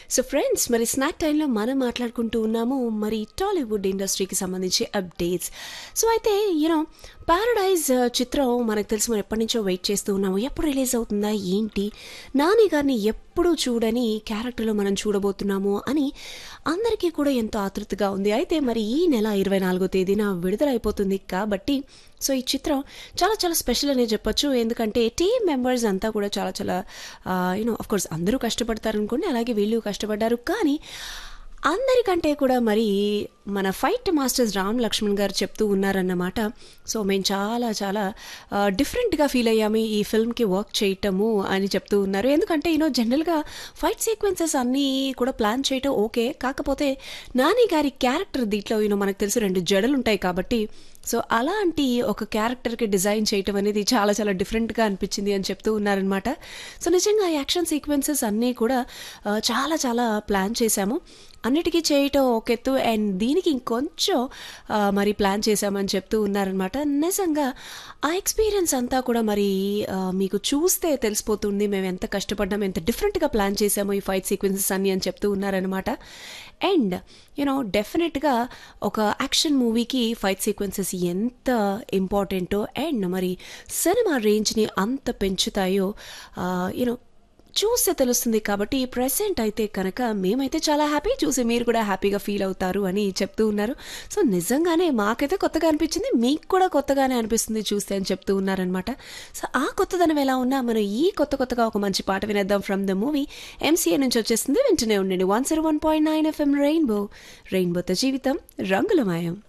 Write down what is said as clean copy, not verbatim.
So friends, మరి snack టైంలో మనం మాట్లాడుకుంటూ ఉన్నాము మరి టాలీవుడ్ ఇండస్ట్రీకి సంబంధించి అప్డేట్స్. సో అయితే ప్యారడైజ్ చిత్రం మనకు తెలిసి మనం ఎప్పటి నుంచో వెయిట్ చేస్తూ ఉన్నాము. ఎప్పుడు రిలీజ్ అవుతుందా ఏంటి, నాని గారిని ఎప్పుడు చూడని క్యారెక్టర్లో మనం చూడబోతున్నాము అని అందరికీ కూడా ఎంతో ఆతృతగా ఉంది. అయితే మరి ఈ నెల 24వ తేదీన విడుదలైపోతుంది కాబట్టి సో ఈ చిత్రం చాలా చాలా స్పెషల్ అనే చెప్పొచ్చు. ఎందుకంటే టీమ్ మెంబర్స్ అంతా కూడా చాలా చాలా ఆఫ్ కోర్స్ అందరూ కష్టపడతారు అనుకోండి, అలాగే వీళ్ళు కష్టపడ్డారు. కానీ అందరికంటే కూడా మరి మన ఫైట్ మాస్టర్స్ రామ్ లక్ష్మణ్ గారు చెప్తూ ఉన్నారన్నమాట. సో మేము చాలా చాలా డిఫరెంట్గా ఫీల్ అయ్యాము ఈ ఫిల్మ్కి వర్క్ చేయటము అని చెప్తూ ఉన్నారు. ఎందుకంటే జనరల్గా ఫైట్ సీక్వెన్సెస్ అన్నీ కూడా ప్లాన్ చేయటం ఓకే, కాకపోతే నాని గారి క్యారెక్టర్ దీంట్లో మనకు తెలిసి 2 జడలు ఉంటాయి కాబట్టి సో అలాంటి ఒక క్యారెక్టర్కి డిజైన్ చేయటం అనేది చాలా చాలా డిఫరెంట్గా అనిపించింది అని చెప్తూ ఉన్నారనమాట. సో నిజంగా యాక్షన్ సీక్వెన్సెస్ అన్నీ కూడా చాలా చాలా ప్లాన్ చేశాము. అన్నిటికీ చేయటం ఒక ఎత్తు, అండ్ దీనికి ఇంకొంచెం మరి ప్లాన్ చేశామని చెప్తూ ఉన్నారనమాట. నిజంగా ఆ ఎక్స్పీరియన్స్ అంతా కూడా మరి మీకు చూస్తే తెలిసిపోతుంది మేము ఎంత కష్టపడ్డాము, ఎంత డిఫరెంట్గా ప్లాన్ చేశాము ఈ ఫైట్ సీక్వెన్సెస్ అన్నీ అని చెప్తూ ఉన్నారనమాట. అండ్ డెఫినెట్గా ఒక యాక్షన్ మూవీకి ఫైట్ సీక్వెన్సెస్ ఎంత ఇంపార్టెంటో అండ్ మరి సినిమా రేంజ్ని అంత పెంచుతాయో చూస్తే తెలుస్తుంది. కాబట్టి ప్రెసెంట్ అయితే కనుక మేమైతే చాలా హ్యాపీ, చూసి మీరు కూడా హ్యాపీగా ఫీల్ అవుతారు అని చెప్తూ ఉన్నారు. సో నిజంగానే మాకైతే కొత్తగా అనిపించింది, మీకు కూడా కొత్తగానే అనిపిస్తుంది చూస్తే అని చెప్తూ ఉన్నారనమాట. సో ఆ కొత్తదనం ఎలా ఉన్నా మనం ఈ కొత్తగా ఒక మంచి పాట వినేద్దాం ఫ్రమ్ ద మూవీ ఎంసీఏ నుంచి వచ్చేస్తుంది. వింటూనే ఉండండి 101.9 FM రెయిన్బోతో జీవితం రంగులమయం.